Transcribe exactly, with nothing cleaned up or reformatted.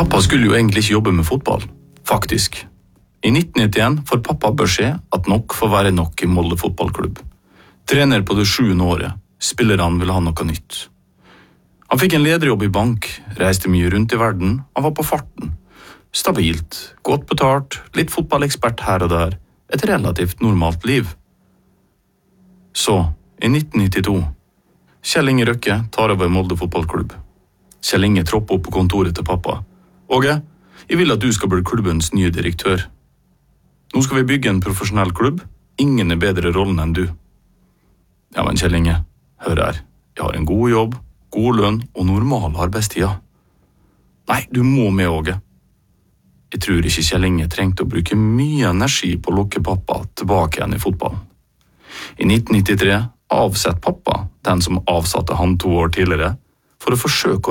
Pappa skulle jo egentlig ikke jobbe med fotball, faktisk. I nitten nittien får pappa beskjed at nok får være nok i Molde fotballklubb. Trener på det sjuende året, spillerne vil ha noe nytt. Han fikk en lederjobb i bank, reiste mye rundt i verden, han var på farten. Stabilt, godt betalt, litt fotballekspert her og der, et relativt normalt liv. Så, i nitten nittito, Kjell Inge Røkke tar over Molde fotballklubb. Kjell Inge tropper opp på kontoret til pappa. Åge, jeg vil at du skal bli klubbens nye direktør. Nå skal vi bygge en profesjonell klubb. Ingen er bedre i rollen enn du. Ja, men Kjell Inge, hør her. Jeg har en god jobb, god lønn og normale arbeidstider. Nei, du må med, Åge. Jeg tror ikke Kjell Inge trengte å bruke mye energi på å lukke pappa tilbake igjen i fotballen. I nitten nittitre avsetter pappa den som avsatte han to år tidligere, for å forsøke å